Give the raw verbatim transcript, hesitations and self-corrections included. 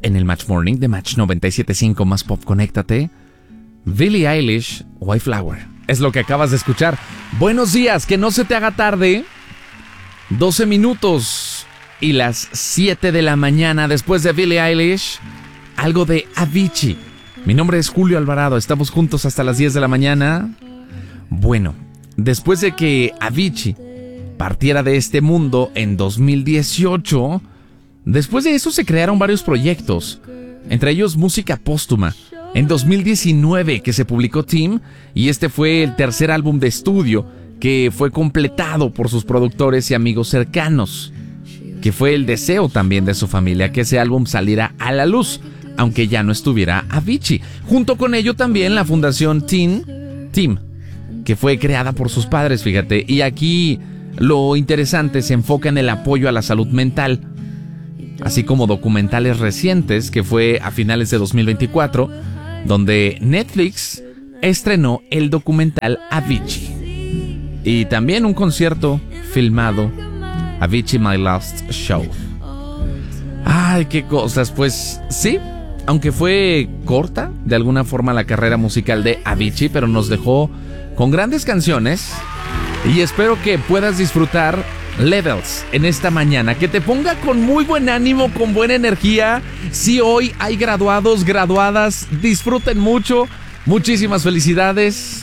en el Match Morning de Match noventa y siete punto cinco más pop, conéctate. Billie Eilish, White Flower. Es lo que acabas de escuchar. Buenos días, que no se te haga tarde. doce minutos y las siete de la mañana después de Billie Eilish. Algo de Avicii. Mi nombre es Julio Alvarado, estamos juntos hasta las diez de la mañana. Bueno, después de que Avicii partiera de este mundo en dos mil dieciocho, después de eso se crearon varios proyectos, entre ellos música póstuma. En dos mil diecinueve que se publicó Team, y este fue el tercer álbum de estudio que fue completado por sus productores y amigos cercanos, que fue el deseo también de su familia que ese álbum saliera a la luz, aunque ya no estuviera Avicii. Junto con ello también la fundación Team, Team, que fue creada por sus padres, fíjate, y aquí lo interesante se enfoca en el apoyo a la salud mental, así como documentales recientes, que fue a finales de dos mil veinticuatro, donde Netflix estrenó el documental Avicii. Y también un concierto filmado, Avicii My Last Show. Ay, qué cosas, pues sí, aunque fue corta de alguna forma la carrera musical de Avicii, pero nos dejó con grandes canciones. Y espero que puedas disfrutar Levels en esta mañana, que te ponga con muy buen ánimo, con buena energía. Si hoy hay graduados, graduadas, disfruten mucho. Muchísimas felicidades.